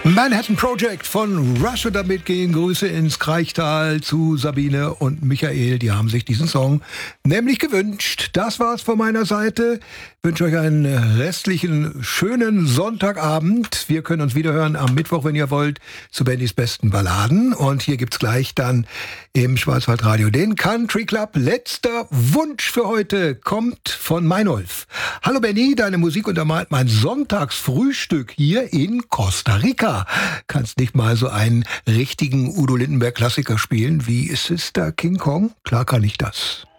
Manhattan Project von Rush, und damit gehen Grüße ins Kraichtal zu Sabine und Michael. Die haben sich diesen Song nämlich gewünscht. Das war's von meiner Seite. Ich wünsche euch einen restlichen schönen Sonntagabend. Wir können uns wiederhören am Mittwoch, wenn ihr wollt, zu Bennys besten Balladen. Und hier gibt's gleich dann im Schwarzwaldradio den Country Club. Letzter Wunsch für heute kommt von Meinolf. Hallo Benny, deine Musik untermalt mein Sonntagsfrühstück hier in Costa Rica. Kannst nicht mal so einen richtigen Udo Lindenberg-Klassiker spielen wie Sister King Kong? Klar kann ich das.